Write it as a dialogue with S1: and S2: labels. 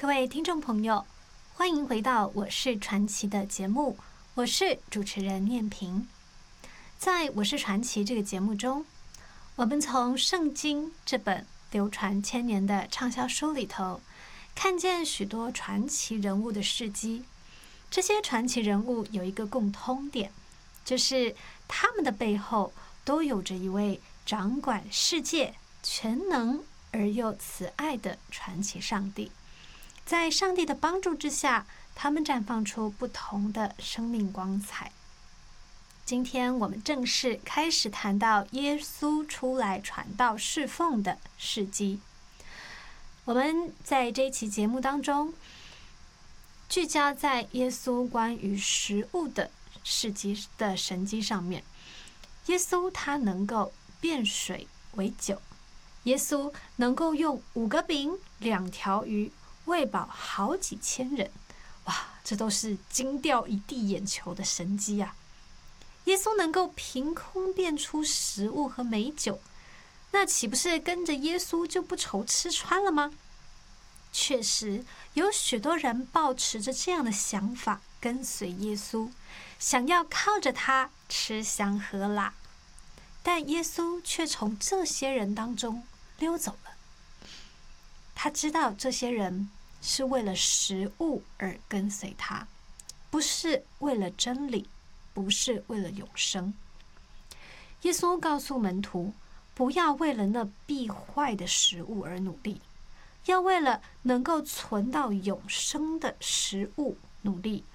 S1: 各位听众朋友，欢迎回到我是传奇的节目，我是主持人念萍。在我是传奇这个节目中，我们从圣经这本流传千年的畅销书里头，看见许多传奇人物的事迹。这些传奇人物有一个共通点，就是他们的背后都有着一位掌管世界、全能而又慈爱的传奇上帝。在上帝的帮助之下，他们绽放出不同的生命光彩。今天我们正式开始谈到耶稣出来传道侍奉的事迹。我们在这一期节目当中，聚焦在耶稣关于食物的事迹的神迹上面。耶稣他能够变水为酒，耶稣能够用5个饼2条鱼喂饱好几千人，哇，这都是惊掉一地眼球的神迹啊！耶稣能够凭空变出食物和美酒，那岂不是跟着耶稣就不愁吃穿了吗？确实，有许多人抱持着这样的想法跟随耶稣，想要靠着他吃香喝辣，但耶稣却从这些人当中溜走了。他知道这些人是为了食物而跟随他，不是为了真理，不是为了永生。耶稣告诉门徒，不要为了那必坏的食物而努力，要为了能够存到永生的食物努力，